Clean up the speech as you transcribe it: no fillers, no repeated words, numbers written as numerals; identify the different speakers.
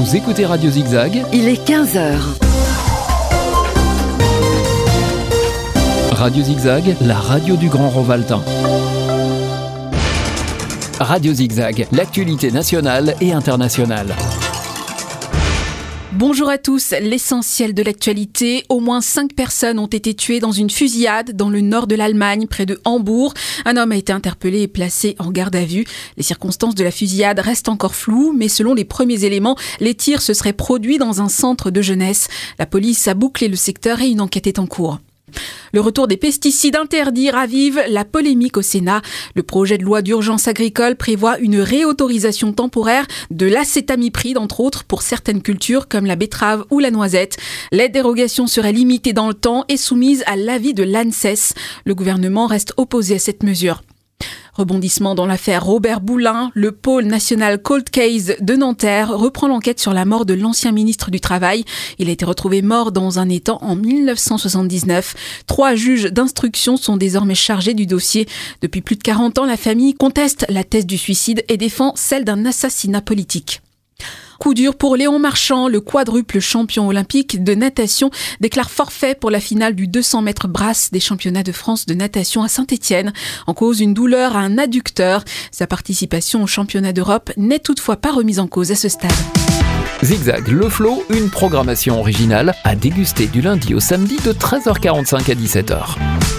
Speaker 1: Vous écoutez Radio Zigzag.
Speaker 2: Il est 15h.
Speaker 1: Radio Zigzag, la radio du Grand Rovaltain. Radio Zigzag, l'actualité nationale et internationale.
Speaker 3: Bonjour à tous, l'essentiel de l'actualité. Au moins 5 personnes ont été tuées dans une fusillade dans le nord de l'Allemagne, près de Hambourg. Un homme a été interpellé et placé en garde à vue. Les circonstances de la fusillade restent encore floues, mais selon les premiers éléments, les tirs se seraient produits dans un centre de jeunesse. La police a bouclé le secteur et une enquête est en cours. Le retour des pesticides interdits ravive la polémique au Sénat. Le projet de loi d'urgence agricole prévoit une réautorisation temporaire de l'acétamipride, entre autres, pour certaines cultures comme la betterave ou la noisette. Les dérogations seraient limitées dans le temps et soumises à l'avis de l'ANSES. Le gouvernement reste opposé à cette mesure. Rebondissement dans l'affaire Robert Boulin, le pôle national Cold Case de Nanterre reprend l'enquête sur la mort de l'ancien ministre du Travail. Il a été retrouvé mort dans un étang en 1979. 3 juges d'instruction sont désormais chargés du dossier. Depuis plus de 40 ans, la famille conteste la thèse du suicide et défend celle d'un assassinat politique. Coup dur pour Léon Marchand, le quadruple champion olympique de natation déclare forfait pour la finale du 200 mètres brasse des championnats de France de natation à Saint-Étienne. En cause, une douleur à un adducteur. Sa participation au championnat d'Europe n'est toutefois pas remise en cause à ce stade.
Speaker 1: Zigzag, le flow, une programmation originale à déguster du lundi au samedi de 13h45 à 17h.